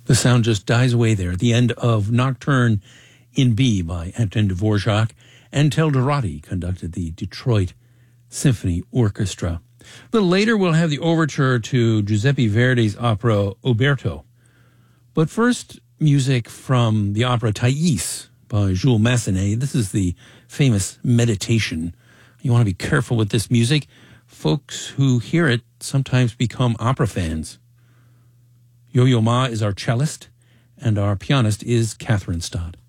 The sound just dies away there at the end of Nocturne in B by Anton Dvorak, and Telderati conducted the Detroit Symphony Orchestra. A little later, we'll have the overture to Giuseppe Verdi's opera Oberto. But first, music from the opera Thais by Jules Massenet. This is the famous Meditation. You want to be careful with this music. Folks who hear it sometimes become opera fans. Yo-Yo Ma is our cellist, and our pianist is Catherine Stott.